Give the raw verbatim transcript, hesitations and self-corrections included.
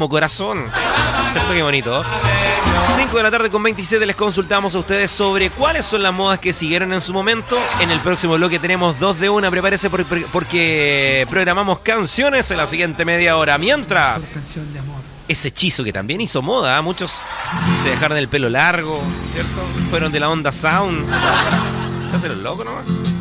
mismo corazón. ¿Cierto? Qué bonito. cinco de la tarde con veintisiete, les consultamos a ustedes sobre cuáles son las modas que siguieron en su momento. En el próximo bloque tenemos dos de una, prepárese por, porque programamos canciones en la siguiente media hora. Mientras, canción de amor. Ese hechizo que también hizo moda, ¿eh? Muchos se dejaron el pelo largo, ¿cierto? Fueron de la onda sound. ¿Se hacen los locos nomás?